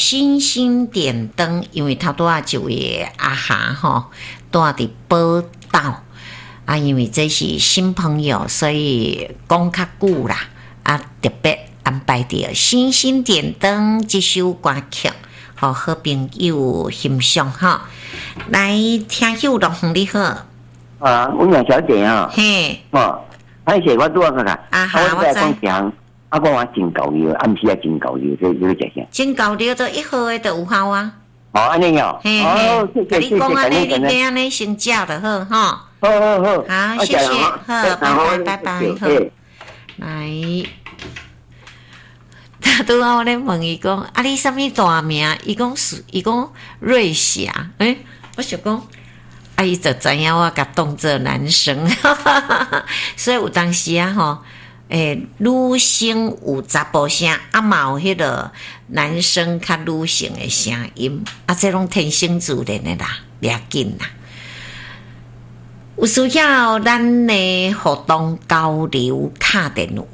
星星点灯，因为头拄仔一位阿霞吼住伫宝岛啊，因为这是新朋友，所以讲较久啦啊，特别安排着星星点灯这首歌曲，好好朋友欣赏哈。来，听友龙凤你好。 啊，阮杨小姐啊， 嘿， 歹势我拄啊看看， 我在讲讲，我真够料，暗时也真够料，这个食啥？ 真够料，都1号的都有效啊。 安尼哦， 嘿，甲你讲安尼，你别安尼先食就好哈。好，谢谢，好，拜拜，好。来，他拄仔我咧问伊讲，你什么大名？伊讲瑞霞，我想讲。伊就知影我甲当做男生，所以有当时啊女生有查甫声，嘛有迄个男生较女性的声音，这拢天生自然的啦，不要紧啦。有需要咱的互动交流，打电话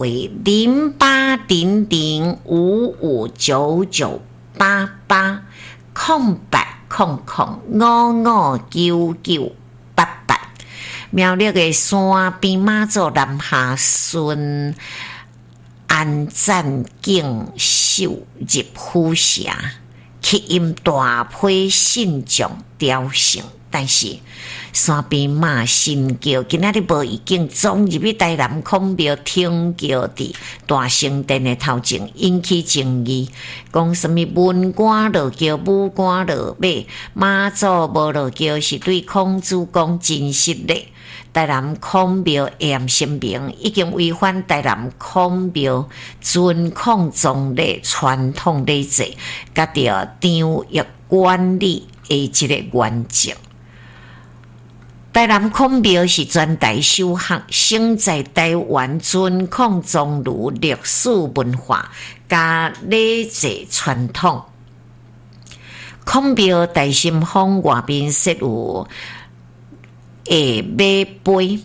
0800559988空白。00559988，苗栗的山边妈祖南下顺安赞景秀入虎峡，去因大批信众雕像，但是山边妈新桥今仔日无已经总入去台南孔庙停桥伫大圣殿的头前，引起争议。讲什么文官落桥，武官落马，妈祖无落桥是对孔子讲真实的。台南孔庙验声明，已经违反台南孔庙尊孔宗礼传统礼制，甲着场域管理的一个原则。台南孔庙是全台首项生在台湾尊孔宗儒历史文化加礼制传统。孔庙大心坊外面设有马碑，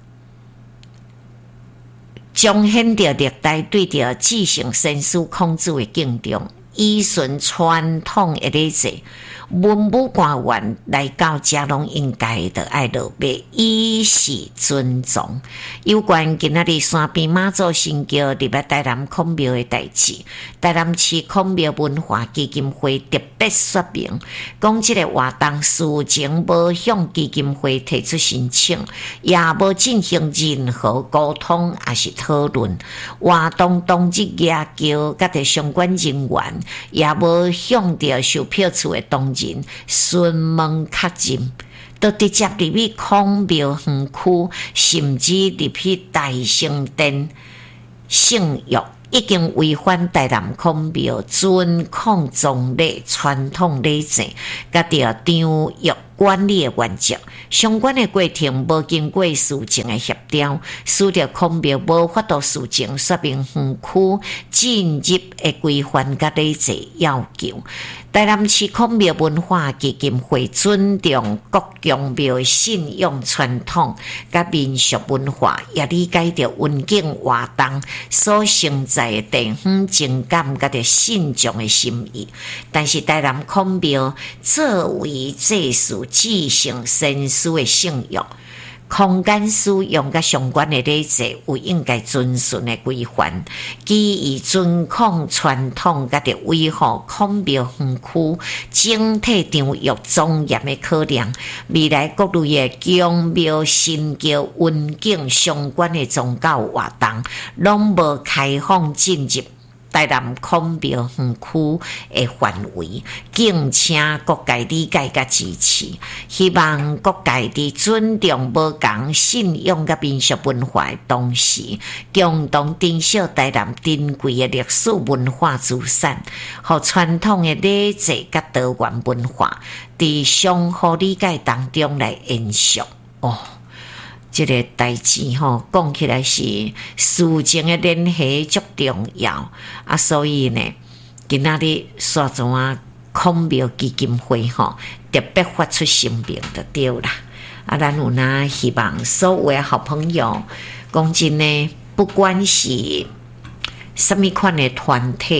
彰显着历代对着至圣先师孔子的敬重，依循传统的礼制。文武官员来到遮拢应该着爱落马，以示尊重。有关今仔日山边妈祖神桥入来台南孔庙的代志，台南市孔庙文化基金会特别说明，讲这个活动事前无向基金会提出申请，也无进行任何沟通也是讨论。活动当日夜桥甲着相关人员也无向着售票处的同仁询问确认，都直接入去孔庙园区，甚至入去大圣殿圣域，已经违反台南孔庙尊孔宗礼传统礼制，甲着场域管理的原则。相关的过程无经过事情的协调，使得孔庙无法度事情说明园区进入的规范甲礼制要求。台南市孔庙文化基金会尊重各宫庙的信仰传统甲民俗文化，也理解着文景活动所承载的地方情感甲着信众的心意。但是台南孔庙作为祭祀至圣先师的圣域，空间使用甲相关的礼制有应该遵循的规范，基于尊孔传统甲着维护孔庙园区整体场域庄严的考量，未来各类的宫庙神桥文景相关的宗教活动，拢无开放进入台南孔庙园区的范围，敬请各界理解甲支持。希望各界伫尊重无同信仰甲民俗文化的同时，共同珍惜台南珍贵的历史文化资产，和传统的礼制甲多元文化伫相互理解当中来延续。这个代志讲起来是事情的联系足重要啊，所以呢，今仔日沙庄孔庙基金会特别发出声明就对啦。啊，咱有哪希望所有的好朋友，讲真呢，不管是什么款的团体，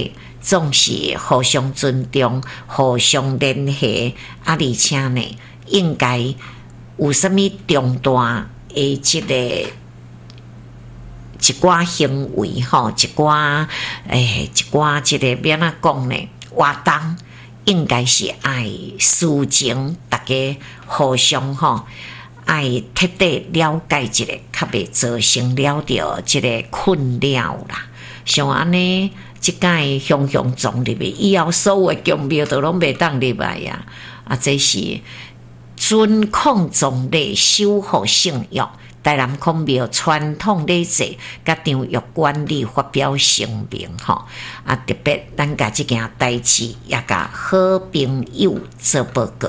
总是互相尊重、互相联系，而且呢，应该有啥物重大的一寡行为吼，一寡即个要怎讲呢？活动应该是爱事情，大家互相吼爱彻底了解一个，较袂造成了着即个困扰啦。像安尼，即届雄雄撞入去，以后所有的宫庙都拢袂当入来呀！这是尊孔重礼，守护圣约。台南孔庙传统礼制，甲张玉管理发表声明吼，特别咱甲即件代志也甲好朋友做报告。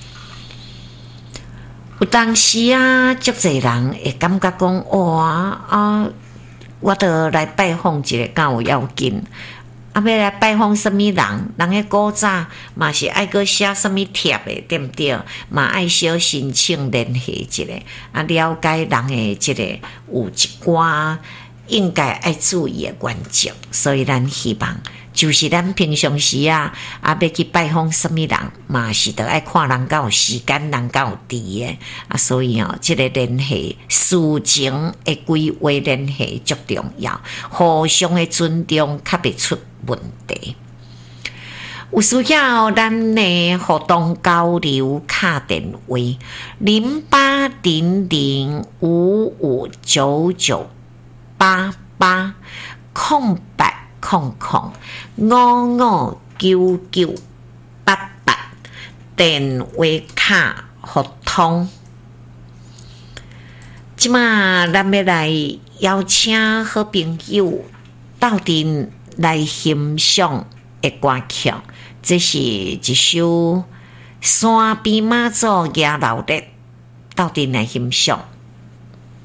有当时足侪人会感觉讲，哇我得来拜访一个，敢有要紧？要来拜访什么人？人个古早嘛是爱个写什么帖的，对不对？嘛爱小申请联系一个，了解人的这个有一寡应该爱注意的原则。所以咱希望，就是咱平常时要去拜访什么人，嘛是得爱看人敢有时间，人敢有伫的。所以这个联系事情的规划联系足重要，互相的尊重，较袂出问题。有需要咱的互动交流，卡电话080055998800559988电话卡互通。即马咱要来邀请好朋友斗阵来欣赏的歌曲，这是一首山边马祖野老热，斗阵来欣赏。